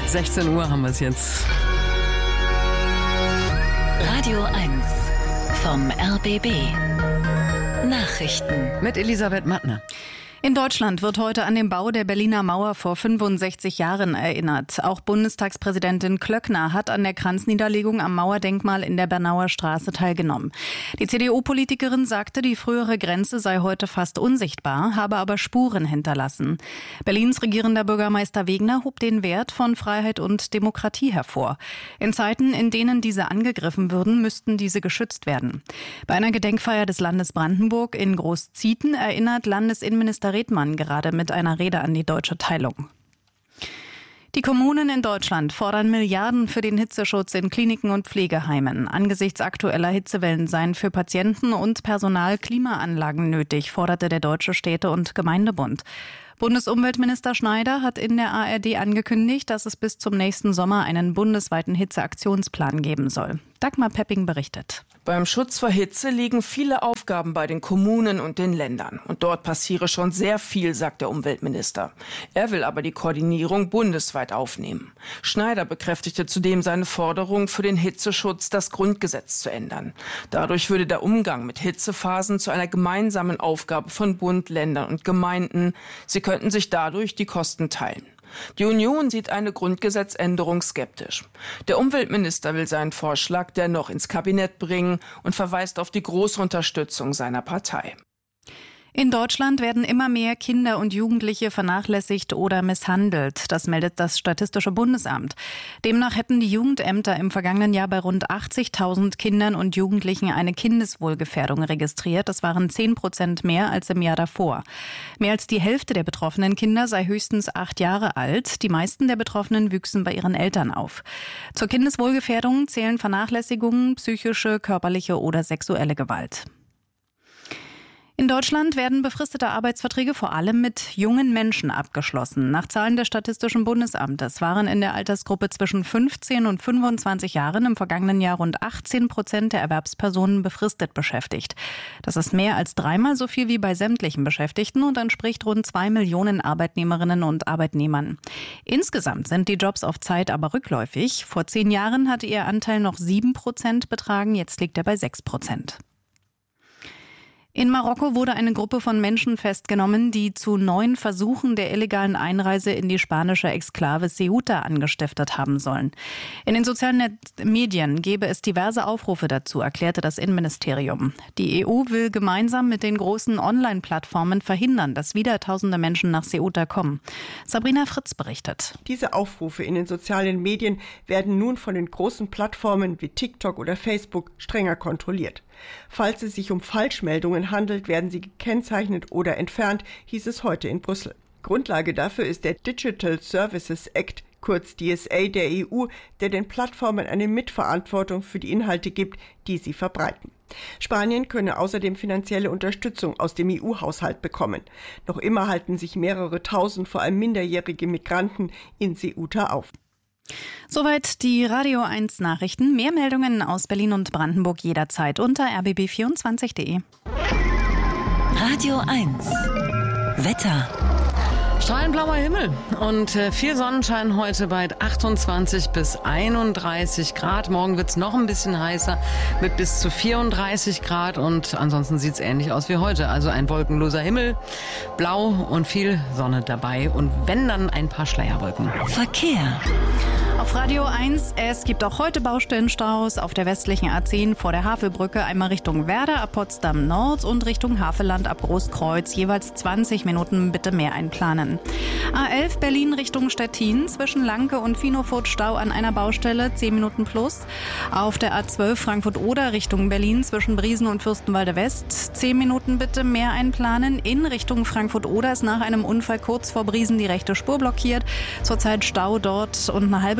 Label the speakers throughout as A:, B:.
A: 16 Uhr haben wir es jetzt.
B: Radio 1 vom RBB. Nachrichten
A: Mit Elisabeth Mattner.
C: In Deutschland wird heute an den Bau der Berliner Mauer vor 65 Jahren erinnert. Auch Bundestagspräsidentin Klöckner hat an der Kranzniederlegung am Mauerdenkmal in der Bernauer Straße teilgenommen. Die CDU-Politikerin sagte, die frühere Grenze sei heute fast unsichtbar, habe aber Spuren hinterlassen. Berlins regierender Bürgermeister Wegner hob den Wert von Freiheit und Demokratie hervor. In Zeiten, in denen diese angegriffen würden, müssten diese geschützt werden. Bei einer Gedenkfeier des Landes Brandenburg in Großzieten erinnert Landesinnenminister Redmann gerade mit einer Rede an die deutsche Teilung. Die Kommunen in Deutschland fordern Milliarden für den Hitzeschutz in Kliniken und Pflegeheimen. Angesichts aktueller Hitzewellen seien für Patienten und Personal Klimaanlagen nötig, forderte der Deutsche Städte- und Gemeindebund. Bundesumweltminister Schneider hat in der ARD angekündigt, dass es bis zum nächsten Sommer einen bundesweiten Hitzeaktionsplan geben soll. Dagmar Pepping berichtet.
D: Beim Schutz vor Hitze liegen viele Aufgaben bei den Kommunen und den Ländern. Und dort passiere schon sehr viel, sagt der Umweltminister. Er will aber die Koordinierung bundesweit aufnehmen. Schneider bekräftigte zudem seine Forderung, für den Hitzeschutz das Grundgesetz zu ändern. Dadurch würde der Umgang mit Hitzephasen zu einer gemeinsamen Aufgabe von Bund, Ländern und Gemeinden. Sie könnten sich dadurch die Kosten teilen. Die Union sieht eine Grundgesetzänderung skeptisch. Der Umweltminister will seinen Vorschlag dennoch ins Kabinett bringen und verweist auf die große Unterstützung seiner Partei.
C: In Deutschland werden immer mehr Kinder und Jugendliche vernachlässigt oder misshandelt. Das meldet das Statistische Bundesamt. Demnach hätten die Jugendämter im vergangenen Jahr bei rund 80.000 Kindern und Jugendlichen eine Kindeswohlgefährdung registriert. Das waren 10% mehr als im Jahr davor. Mehr als die Hälfte der betroffenen Kinder sei höchstens 8 Jahre alt. Die meisten der Betroffenen wüchsen bei ihren Eltern auf. Zur Kindeswohlgefährdung zählen Vernachlässigungen, psychische, körperliche oder sexuelle Gewalt. In Deutschland werden befristete Arbeitsverträge vor allem mit jungen Menschen abgeschlossen. Nach Zahlen des Statistischen Bundesamtes waren in der Altersgruppe zwischen 15 und 25 Jahren im vergangenen Jahr rund 18% der Erwerbspersonen befristet beschäftigt. Das ist mehr als 3-mal so viel wie bei sämtlichen Beschäftigten und entspricht rund 2 Millionen Arbeitnehmerinnen und Arbeitnehmern. Insgesamt sind die Jobs auf Zeit aber rückläufig. Vor 10 Jahren hatte ihr Anteil noch 7% betragen, jetzt liegt er bei 6%. In Marokko wurde eine Gruppe von Menschen festgenommen, die zu 9 Versuchen der illegalen Einreise in die spanische Exklave Ceuta angestiftet haben sollen. In den sozialen Medien gebe es diverse Aufrufe dazu, erklärte das Innenministerium. Die EU will gemeinsam mit den großen Online-Plattformen verhindern, dass wieder tausende Menschen nach Ceuta kommen. Sabrina Fritz berichtet.
E: Diese Aufrufe in den sozialen Medien werden nun von den großen Plattformen wie TikTok oder Facebook strenger kontrolliert. Falls es sich um Falschmeldungen handelt, werden sie gekennzeichnet oder entfernt, hieß es heute in Brüssel. Grundlage dafür ist der Digital Services Act, kurz DSA der EU, der den Plattformen eine Mitverantwortung für die Inhalte gibt, die sie verbreiten. Spanien könne außerdem finanzielle Unterstützung aus dem EU-Haushalt bekommen. Noch immer halten sich mehrere tausend, vor allem minderjährige Migranten in Ceuta auf.
C: Soweit die Radio 1 Nachrichten. Mehr Meldungen aus Berlin und Brandenburg jederzeit unter rbb24.de.
B: Radio 1 Wetter.
A: Strahlend blauer Himmel und viel Sonnenschein heute bei 28 bis 31 Grad. Morgen wird es noch ein bisschen heißer mit bis zu 34 Grad und ansonsten sieht es ähnlich aus wie heute. Also ein wolkenloser Himmel, blau und viel Sonne dabei und wenn dann ein paar Schleierwolken.
B: Verkehr.
C: Auf Radio 1, es gibt auch heute Baustellenstaus auf der westlichen A10 vor der Havelbrücke, einmal Richtung Werder ab Potsdam Nord und Richtung Havelland ab Großkreuz, jeweils 20 Minuten bitte mehr einplanen. A11 Berlin Richtung Stettin, zwischen Lanke und Finofurt Stau an einer Baustelle, 10 Minuten plus. Auf der A12 Frankfurt-Oder Richtung Berlin zwischen Briesen und Fürstenwalde West, 10 Minuten bitte mehr einplanen. In Richtung Frankfurt-Oder ist nach einem Unfall kurz vor Briesen die rechte Spur blockiert. Zurzeit Stau dort und eine halbe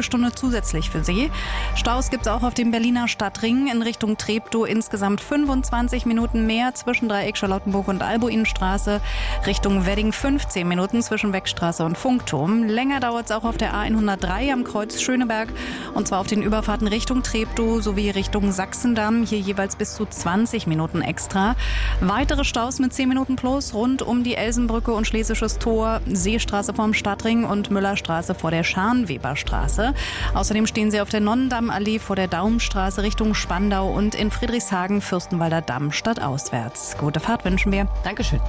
C: Viertelstunde zusätzlich für Sie. Staus gibt es auch auf dem Berliner Stadtring in Richtung Treptow. Insgesamt 25 Minuten mehr zwischen Dreieck Charlottenburg und Albuinstraße. Richtung Wedding 15 Minuten zwischen Weckstraße und Funkturm. Länger dauert es auch auf der A103 am Kreuz Schöneberg. Und zwar auf den Überfahrten Richtung Treptow sowie Richtung Sachsendamm. Hier jeweils bis zu 20 Minuten extra. Weitere Staus mit 10 Minuten plus rund um die Elsenbrücke und Schlesisches Tor, Seestraße vorm Stadtring und Müllerstraße vor der Scharnweberstraße. Außerdem stehen Sie auf der Nonnendammallee vor der Daumenstraße Richtung Spandau und in Friedrichshagen Fürstenwalder Damm stadtauswärts. Gute Fahrt wünschen wir.
A: Dankeschön.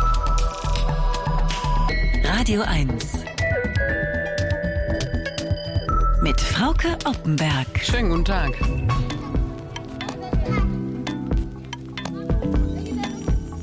B: Radio 1 mit Frauke Oppenberg.
A: Schönen guten Tag.